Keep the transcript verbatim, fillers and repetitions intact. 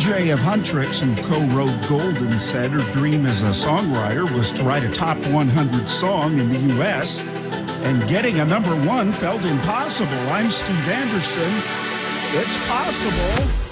J of Huntrix, who co-wrote Golden, said her dream as a songwriter was to write a top one hundred song in the U S, and getting a number one felt impossible. I'm Steve Anderson. It's possible.